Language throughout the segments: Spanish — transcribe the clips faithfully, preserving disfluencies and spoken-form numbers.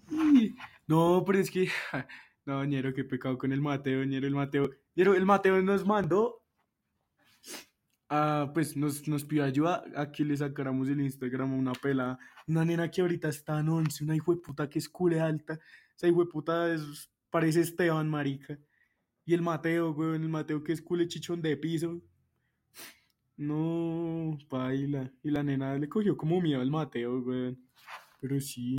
No, pero es que, no, ñero, qué pecado con el Mateo, ñero, el Mateo, ñero, el Mateo nos mandó, a, pues nos, nos pidió ayuda a que le sacáramos el Instagram a una pelada, una nena que ahorita está en once, una hijueputa que es cule alta, esa hijueputa es, parece Esteban, marica, y el Mateo, weón, el Mateo que es cule chichón de piso, no, paila, y la nena le cogió como miedo al Mateo, weón, pero sí.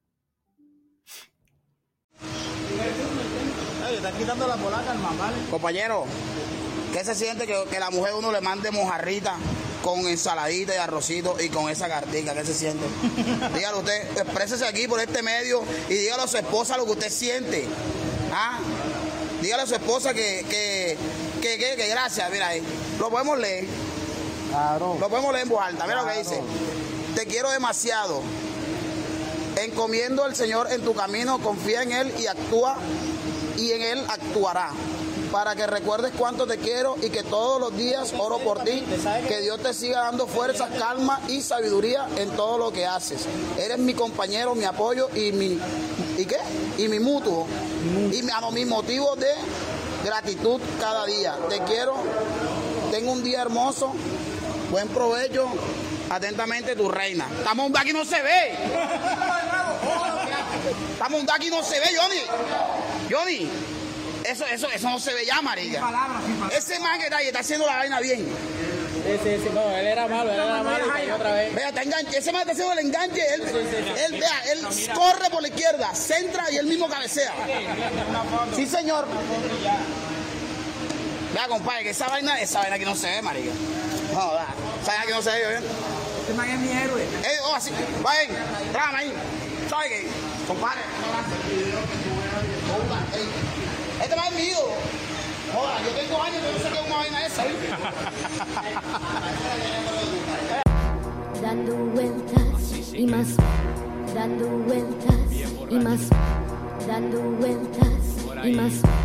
Ay, está quitando la polaca al mamá. Compañero, ¿qué se siente que, que la mujer uno le mande mojarrita con ensaladita y arrocito y con esa cartica? ¿Qué se siente? Dígalo usted, exprésese aquí por este medio y dígale a su esposa lo que usted siente. ¿Ah? Dígale a su esposa que, que, que, que, que gracias, mira ahí. Lo podemos leer. Claro. Lo podemos leer en voz alta. Mira Claro. lo que dice. Te quiero demasiado. Encomiendo al Señor en tu camino, confía en Él y actúa, y en Él actuará. Para que recuerdes cuánto te quiero y que todos los días oro por ti, que Dios te siga dando fuerzas, calma y sabiduría en todo lo que haces. Eres mi compañero, mi apoyo y mi ¿y qué? Y mi mutuo y mi, a mi motivo de gratitud cada día. Te quiero, tengo un día hermoso, buen provecho. Atentamente tu reina. Estamos un aquí no se ve. Estamos un aquí no se ve, Johnny. Johnny. Eso, eso, eso no se ve ya, marica. Ese man que está ahí está haciendo la vaina bien. Sí, sí, sí, no, él era malo, él era malo y cayó otra vez. Vea, está enganche. Ese man está haciendo el enganche. Él, Sí, sí, sí. él, vea, él corre por la izquierda, centra y él mismo cabecea. Sí, señor. Vea, compadre, que esa vaina, esa vaina que no se ve, marica. No, vea, esa vaina que no se ve, ¿bien? Este man es mi héroe. Eh, oh, así, vayan, trágame ahí. ¿Sabe qué? Compadre, Joda, ey, este man es mío. Joda, yo tengo años que no sé qué es una vaina esa, ¿viste? Dando vueltas y más, dando vueltas y más, dando vueltas y más.